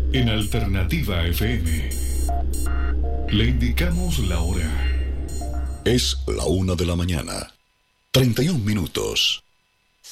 En Alternativa FM le indicamos la hora. Es la 1 de la mañana, 31 minutos.